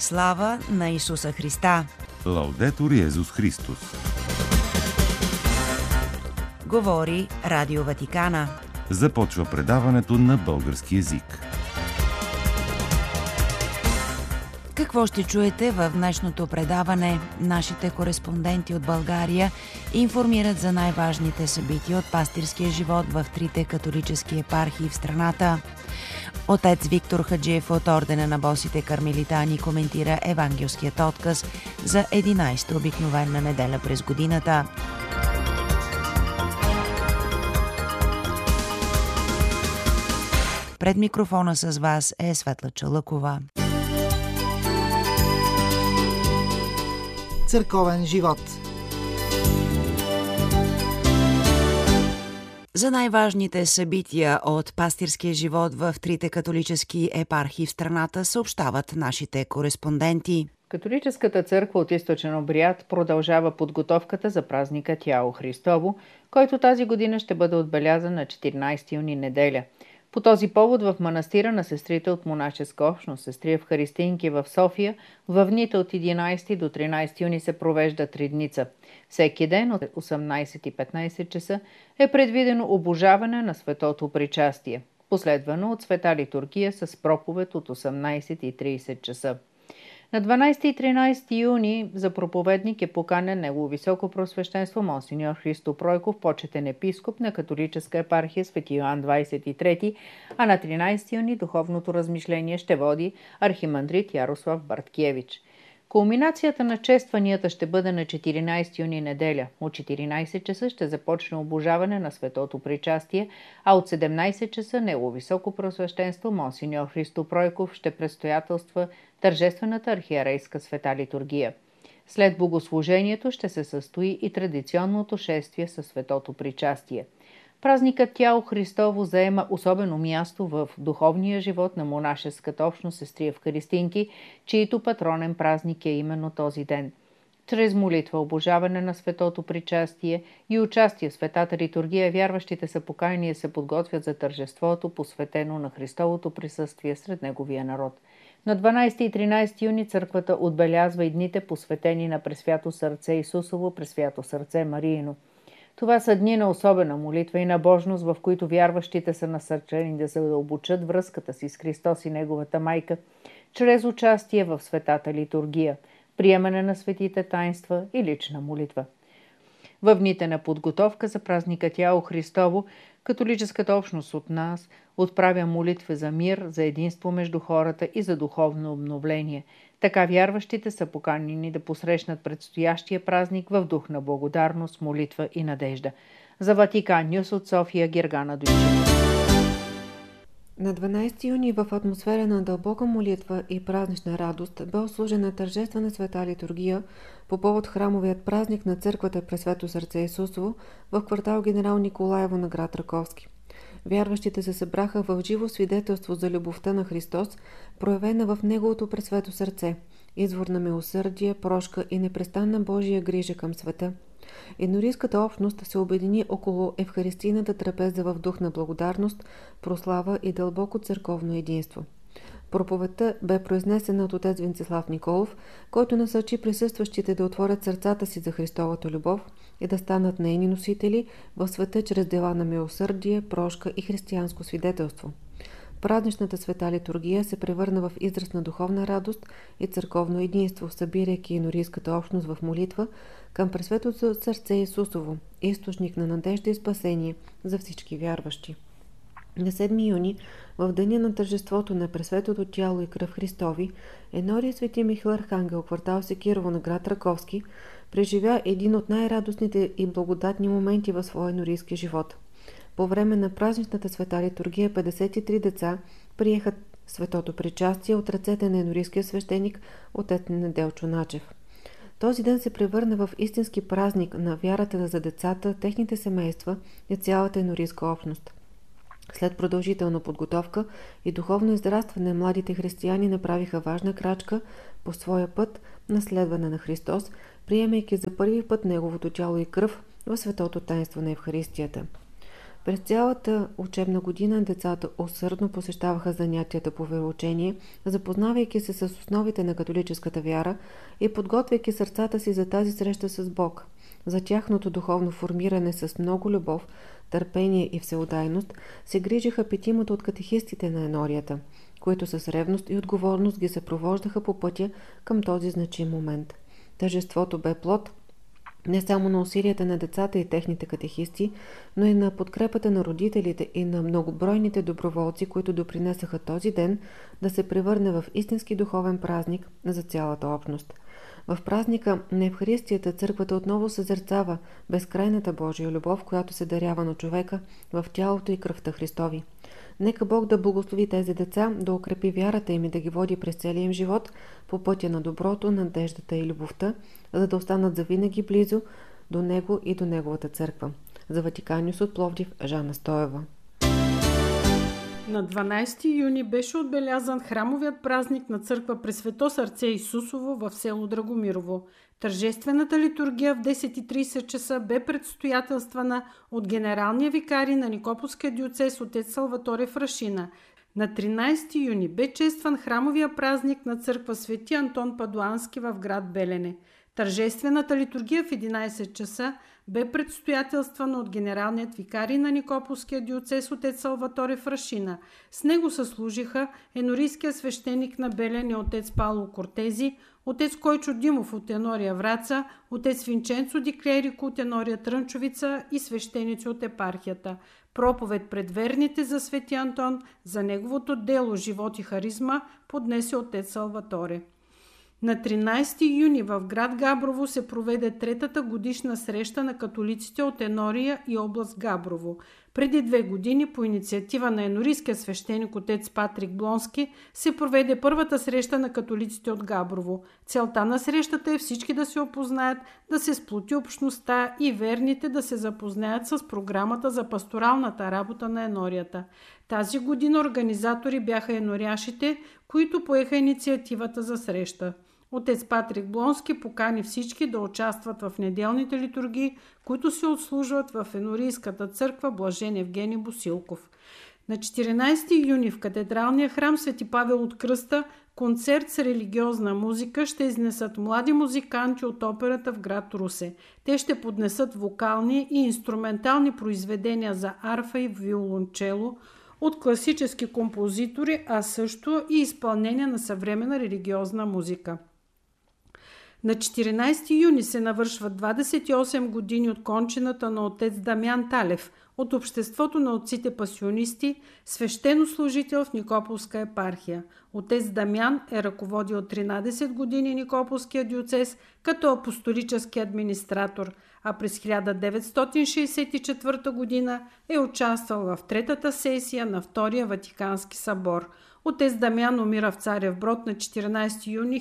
Слава на Исуса Христа! Лаудетур Йезус Христос! Говори Радио Ватикана. Започва предаването на български език. Какво ще чуете в днешното предаване? Нашите кореспонденти от България информират за най-важните събития от пастирския живот в трите католически епархии в страната. Отец Виктор Хаджиев от Ордена на босите кармелитани коментира евангелският отказ за 11-та обикновена неделя през годината. Пред микрофона с вас е Светла Чалъкова. Църковен живот. За най-важните събития от пастирския живот в трите католически епархии в страната съобщават нашите кореспонденти. Католическата църква от Източен обряд продължава подготовката за празника Тяло Христово, който тази година ще бъде отбелязан на 14 юни неделя. По този повод в манастира на сестрите от монашеска общност Сестри Евхаристийнки в София в дните от 11 до 13 юни се провежда тридница. Всеки ден от 18:15 часа е предвидено обожаване на Светото Причастие, последвано от света литургия с проповед от 18:30 часа. На 12 и 13 юни за проповедник е поканен Негово Високопросвещенство Монсеньор Христо Пройков, почетен епископ на католическа епархия Свети Йоан 23, а на 13 юни духовното размишление ще води архимандрит Ярослав Барткевич. Кулминацията на честванията ще бъде на 14 юни неделя. От 14 часа ще започне обожаване на Светото Причастие, а от 17 часа Негово Високопросвещенство Монсеньор Христо Пройков ще предстоятелства тържествената архиерейска света литургия. След богослужението ще се състои и традиционното шествие със Светото Причастие. Празникът Тяло Христово заема особено място в духовния живот на монашеската общност Сестри Евхаристийнки, чието патронен празник е именно този ден. Чрез молитва, обожаване на Светото Причастие и участие в светата литургия, вярващите са поканени да се подготвят за тържеството, посветено на Христовото присъствие сред Неговия народ. На 12 и 13 юни църквата отбелязва и дните, посветени на Пресвято сърце Исусово, Пресвято сърце Мариино. Това са дни на особена молитва и набожност, в които вярващите са насърчени да задълбочат връзката си с Христос и Неговата майка, чрез участие в светата литургия, приемане на светите таинства и лична молитва. В дните на подготовка за празника Тяло Христово, католическата общност от нас отправя молитва за мир, за единство между хората и за духовно обновление. Така вярващите са поканени да посрещнат предстоящия празник в дух на благодарност, молитва и надежда. За Ватикан Нюс от София, Гергана Дойчева. На 12 юни в атмосфера на дълбока молитва и празнична радост бе ослужена тържествена света литургия по повод храмовият празник на църквата Пресвято сърце Исусово в квартал Генерал Николаево на град Раковски. Вярващите се събраха в живо свидетелство за любовта на Христос, проявена в Неговото Пресвето сърце, извор на милосърдие, прошка и непрестанна Божия грижа към света. Енорийската общност се обедини около евхаристийната трапеза в дух на благодарност, прослава и дълбоко църковно единство. Проповедта бе произнесена от отец Венцислав Николов, който насърчи присъстващите да отворят сърцата си за Христовата любов и да станат нейни носители в света чрез дела на милосърдие, прошка и християнско свидетелство. Празничната света литургия се превърна в израз на духовна радост и църковно единство, събирайки енорийската общност в молитва към Пресветото сърце Исусово, източник на надежда и спасение за всички вярващи. На 7 юни, в деня на тържеството на Пресветото тяло и кръв Христови, енория Свети Михаил Архангел, квартал Секирово на град Раковски, преживя един от най-радостните и благодатни моменти в своя енорийски живот. По време на празничната света литургия 53 деца приеха Светото Причастие от ръцете на енорийския свещеник отец Неделчо Начев. Този ден се превърна в истински празник на вярата за децата, техните семейства и цялата енорийска общност. След продължителна подготовка и духовно израстване, младите християни направиха важна крачка по своя път на следване на Христос, приемайки за първи път Неговото тяло и кръв в светото таинство на Евхаристията. През цялата учебна година децата усърдно посещаваха занятията по вероучение, запознавайки се с основите на католическата вяра и подготвяйки сърцата си за тази среща с Бог. За тяхното духовно формиране с много любов, търпение и всеотдайност се грижиха петимата от катехистите на енорията, които с ревност и отговорност ги съпровождаха по пътя към този значим момент. Тържеството бе плод не само на усилията на децата и техните катехисти, но и на подкрепата на родителите и на многобройните доброволци, които допринесаха този ден да се превърне в истински духовен празник за цялата общност. В празника на Евхаристията църквата отново съзерцава безкрайната Божия любов, която се дарява на човека в тялото и кръвта Христови. Нека Бог да благослови тези деца, да укрепи вярата им и да ги води през целия им живот по пътя на доброто, надеждата и любовта, за да останат завинаги близо до Него и до Неговата църква. За Ватикан Нюс от Пловдив, Жана Стоева. На 12 юни беше отбелязан храмовият празник на църква Пресвето сърце Исусово в село Драгомирово. Тържествената литургия в 10:30 часа бе предстоятелствана от генералния викарий на Никополския диоцез отец Салваторе Фрашина. На 13 юни бе честван храмовия празник на църква Свети Антон Падуански в град Белене. Тържествената литургия в 11 часа бе предстоятелствана от генералният викарий на Никополския диоцез отец Салваторе Фрашина. С него съслужиха енорийския свещеник на Белене отец Пауло Кортези, отец Койчо Димов от енория Враца, отец Винченцо Ди Клерико от енория Трънчовица и свещеници от епархията. Проповед пред верните за Свети Антон, за неговото дело, живот и харизма, поднесе отец Салваторе. На 13 юни в град Габрово се проведе третата годишна среща на католиците от Енория и област Габрово. Преди 2 години по инициатива на енорийския свещеник отец Патрик Блонски се проведе първата среща на католиците от Габрово. Целта на срещата е всички да се опознаят, да се сплоти общността и верните да се запознаят с програмата за пасторалната работа на енорията. Тази година организатори бяха еноряшите, които поеха инициативата за среща. Отец Патрик Блонски покани всички да участват в неделните литургии, които се отслужват в енорийската църква Блажен Евгений Босилков. На 14 юни в катедралния храм Свети Павел от Кръста концерт с религиозна музика ще изнесат млади музиканти от операта в град Русе. Те ще поднесат вокални и инструментални произведения за арфа и виолончело от класически композитори, а също и изпълнение на съвременна религиозна музика. На 14 юни се навършват 28 години от кончината на отец Дамян Талев от Обществото на отците пасионисти, свещенослужител в Никополска епархия. Отец Дамян е ръководил 13 години Никополския диоцез като апостолически администратор, а през 1964 година е участвал в третата сесия на Втория Ватикански събор. Отец Дамян умира в Царев Брод на 14 юни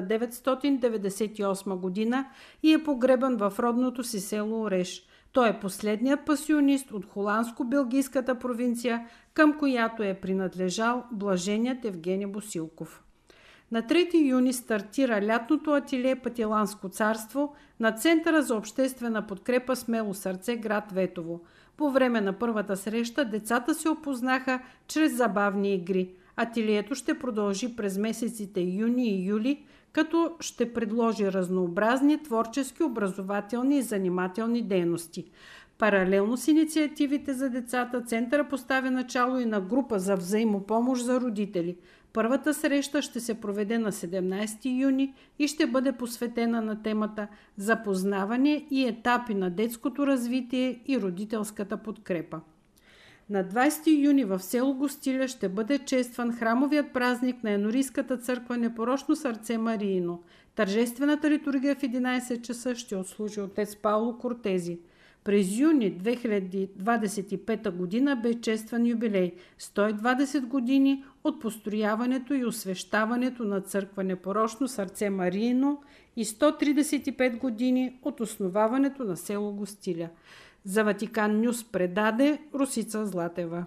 1998 година и е погребан в родното си село Ореш. Той е последният пасионист от холандско-белгийската провинция, към която е принадлежал блаженият Евгений Босилков. На 3 юни стартира лятното ателие Пателанско царство на Центъра за обществена подкрепа Смело сърце, град Ветово. По време на първата среща децата се опознаха чрез забавни игри. Ателието ще продължи през месеците юни и юли, като ще предложи разнообразни творчески, образователни и занимателни дейности. Паралелно с инициативите за децата, Центъра поставя начало и на група за взаимопомощ за родители. Първата среща ще се проведе на 17 юни и ще бъде посветена на темата запознаване и етапи на детското развитие и родителската подкрепа. На 20 юни в село Гостиля ще бъде честван храмовият празник на енорийската църква Непорочно сърце Мариино. Тържествената литургия в 11 часа ще отслужи отец Пауло Кортези. През юни 2025 година бе честван юбилей – 120 години от построяването и освещаването на църква Непорочно сърце Мариино и 135 години от основаването на село Гостиля. За Ватикан Нюс предаде Русица Златева.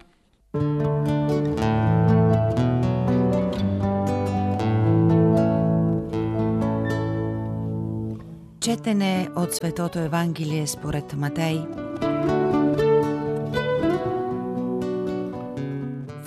Четене от Светото Евангелие според Матей.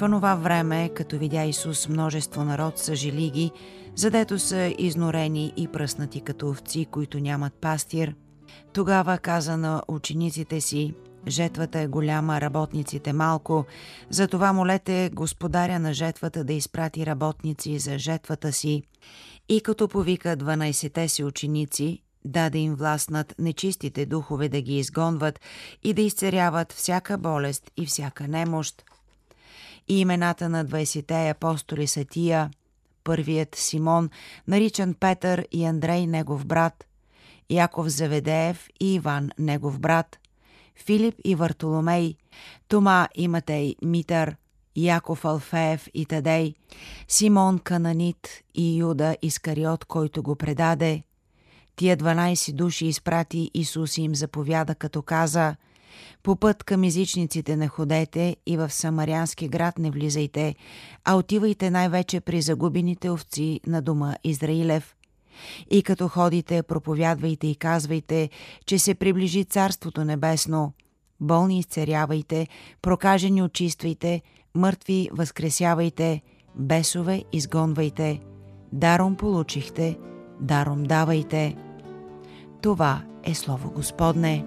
В онова време, като видя Исус множество народ, съжали ги, задето са изнорени и пръснати като овци, които нямат пастир, тогава каза на учениците си: жетвата е голяма, работниците малко, затова молете господаря на жетвата да изпрати работници за жетвата си. И като повика 12-те си ученици, даде им власт над нечистите духове да ги изгонват и да изцеряват всяка болест и всяка немощ. И имената на 20-те апостоли са тия: първият Симон, наричан Петър, и Андрей, негов брат, Яков Заведеев и Иван, негов брат, Филип и Вартоломей, Тома и Матей, Митър, Яков Алфеев и Тадей, Симон Кананит и Юда Искариот, който го предаде. Тия 12 души изпрати Исус и им заповяда, като каза: по път към езичниците не ходете и в самарянски град не влизайте, а отивайте най-вече при загубените овци на дома Израилев. И като ходите, проповядвайте и казвайте, че се приближи Царството небесно. Болни изцерявайте, прокажени очиствайте, мъртви възкресявайте, бесове изгонвайте. Даром получихте, даром давайте. Това е Слово Господне.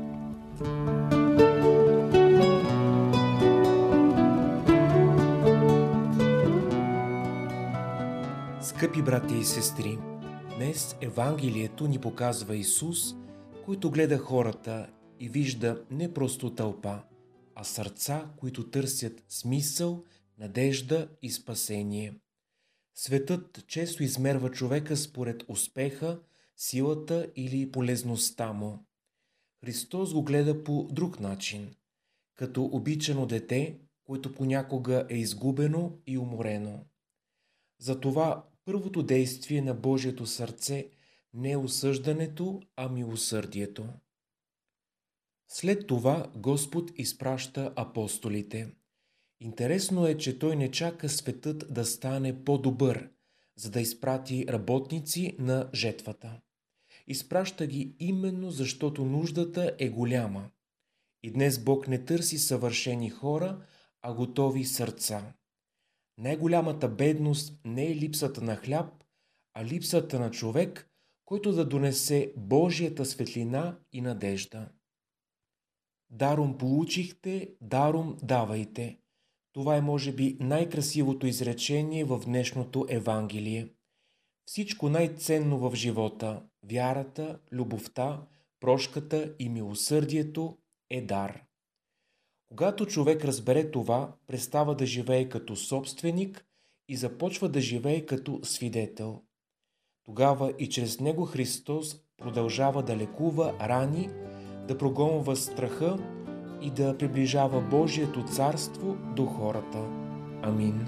Скъпи братя и сестри, днес Евангелието ни показва Исус, който гледа хората и вижда не просто тълпа, а сърца, които търсят смисъл, надежда и спасение. Светът често измерва човека според успеха, силата или полезността му. Христос го гледа по друг начин, като обичано дете, което понякога е изгубено и уморено. Затова първото действие на Божието сърце не е осъждането, а милосърдието. След това Господ изпраща апостолите. Интересно е, че Той не чака светът да стане по-добър, за да изпрати работници на жетвата. Изпраща ги именно защото нуждата е голяма. И днес Бог не търси съвършени хора, а готови сърца. Най-голямата бедност не е липсата на хляб, а липсата на човек, който да донесе Божията светлина и надежда. Даром получихте, даром давайте. Това е може би най-красивото изречение в днешното Евангелие. Всичко най-ценно в живота – вярата, любовта, прошката и милосърдието е дар. Когато човек разбере това, престава да живее като собственик и започва да живее като свидетел. Тогава и чрез него Христос продължава да лекува рани, да прогонва страха и да приближава Божието царство до хората. Амин.